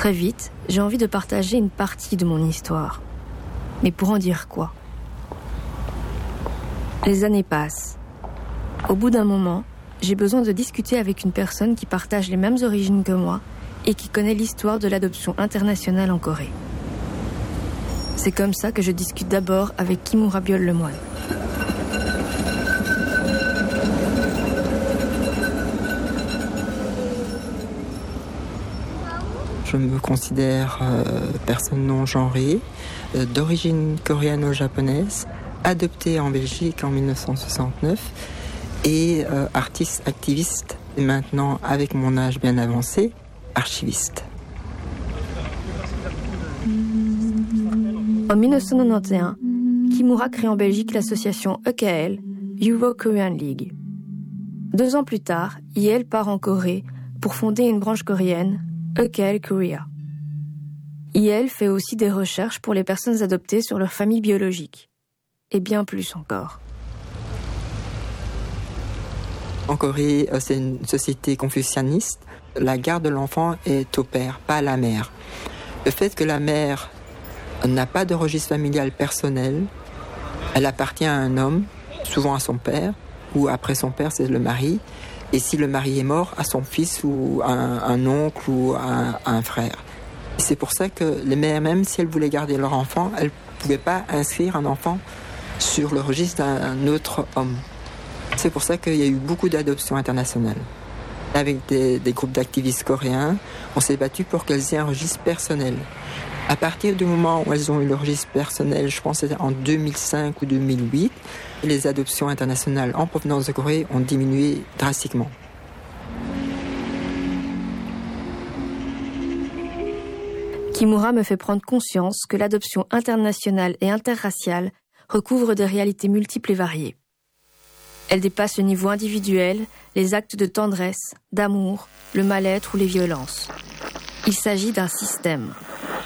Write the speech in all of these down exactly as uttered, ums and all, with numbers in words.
Très vite, j'ai envie de partager une partie de mon histoire. Mais pour en dire quoi ? Les années passent. Au bout d'un moment, j'ai besoin de discuter avec une personne qui partage les mêmes origines que moi et qui connaît l'histoire de l'adoption internationale en Corée. C'est comme ça que je discute d'abord avec Kimura Biol-Lemoine. Je me considère euh, personne non genrée, euh, d'origine coréano-japonaise, adoptée en Belgique en dix-neuf cent soixante-neuf et euh, artiste activiste, et maintenant avec mon âge bien avancé, archiviste. En dix-neuf cent quatre-vingt-onze, Kimura crée en Belgique l'association E K L, Euro-Korean League. Deux ans plus tard, I L part en Corée pour fonder une branche coréenne, E K L Korea. I L fait aussi des recherches pour les personnes adoptées sur leur famille biologique. Et bien plus encore. En Corée, c'est une société confucianiste. La garde de l'enfant est au père, pas à la mère. Le fait que la mère n'a pas de registre familial personnel, elle appartient à un homme, souvent à son père, ou après son père, c'est le mari. Et si le mari est mort, à son fils ou à un, un oncle ou à, à un frère. Et c'est pour ça que les mères, même si elles voulaient garder leur enfant, elles ne pouvaient pas inscrire un enfant sur le registre d'un autre homme. C'est pour ça qu'il y a eu beaucoup d'adoptions internationales. Avec des, des groupes d'activistes coréens, on s'est battu pour qu'elles aient un registre personnel. À partir du moment où elles ont eu le registre personnel, je pense que c'était en deux mille cinq ou deux mille huit, les adoptions internationales en provenance de Corée ont diminué drastiquement. Kimura me fait prendre conscience que l'adoption internationale et interraciale recouvre des réalités multiples et variées. Elle dépasse le niveau individuel, les actes de tendresse, d'amour, le mal-être ou les violences. Il s'agit d'un système.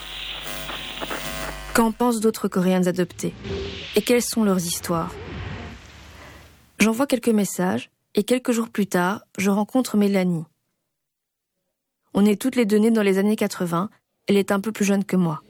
Qu'en pensent d'autres Coréennes adoptées ? Et quelles sont leurs histoires ? J'envoie quelques messages et quelques jours plus tard, je rencontre Mélanie. On est toutes les deux nées dans les années quatre-vingts. Elle est un peu plus jeune que moi.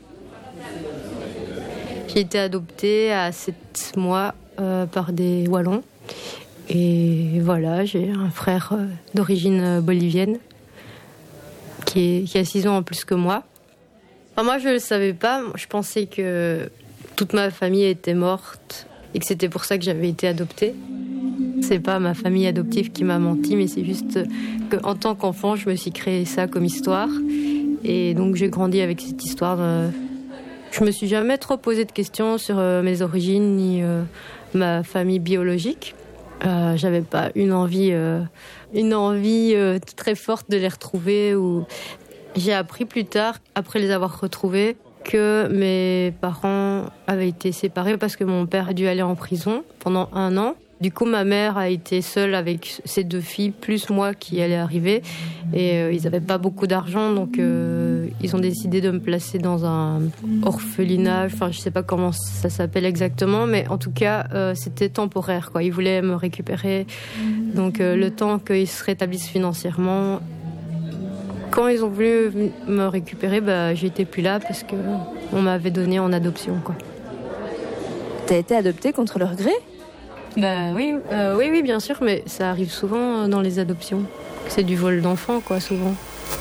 J'ai été adoptée à sept mois euh, par des Wallons. Et voilà, j'ai un frère euh, d'origine bolivienne qui, est, qui a six ans en plus que moi. Enfin, moi, je ne le savais pas. Je pensais que toute ma famille était morte et que c'était pour ça que j'avais été adoptée. C'est pas ma famille adoptive qui m'a menti, mais c'est juste qu'en tant qu'enfant, je me suis créé ça comme histoire. Et donc, j'ai grandi avec cette histoire. De... Je me suis jamais trop posé de questions sur euh, mes origines ni euh, ma famille biologique. Euh, j'avais pas une envie, euh, une envie euh, très forte de les retrouver. Ou... J'ai appris plus tard, après les avoir retrouvés, que mes parents avaient été séparés parce que mon père a dû aller en prison pendant un an. Du coup, ma mère a été seule avec ses deux filles, plus moi qui allais arriver. Et euh, ils n'avaient pas beaucoup d'argent, donc euh, ils ont décidé de me placer dans un orphelinat. Enfin, je ne sais pas comment ça s'appelle exactement, mais en tout cas, euh, c'était temporaire, quoi. Ils voulaient me récupérer. Donc, euh, le temps qu'ils se rétablissent financièrement... Quand ils ont voulu me récupérer, bah, j'étais plus là parce qu'on m'avait donné en adoption, quoi. T'as été adoptée contre leur gré ? Bah oui, euh, oui, oui, bien sûr, mais ça arrive souvent dans les adoptions. C'est du vol d'enfants, quoi, souvent.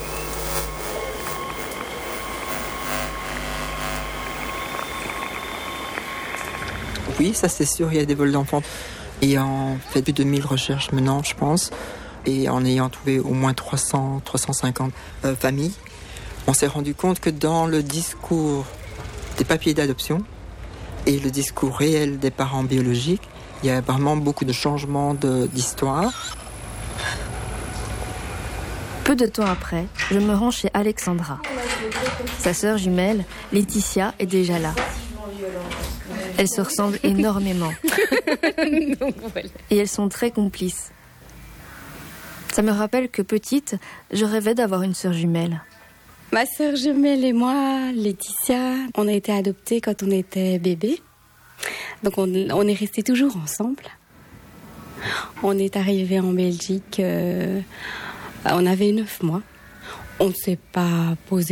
Oui, ça c'est sûr, il y a des vols d'enfants. Ayant fait plus de mille recherches maintenant, je pense, et en ayant trouvé au moins trois cents, trois cent cinquante euh, familles, on s'est rendu compte que dans le discours des papiers d'adoption et le discours réel des parents biologiques, il y a vraiment beaucoup de changements de, d'histoire. Peu de temps après, je me rends chez Alexandra. Sa sœur jumelle, Laetitia, est déjà là. Elles se ressemblent énormément. Donc, voilà. Et elles sont très complices. Ça me rappelle que petite, je rêvais d'avoir une sœur jumelle. Ma sœur jumelle et moi, Laetitia, on a été adoptés quand on était bébé. Donc on, on est restés toujours ensemble. On est arrivés en Belgique, euh, on avait neuf mois. On ne s'est pas posé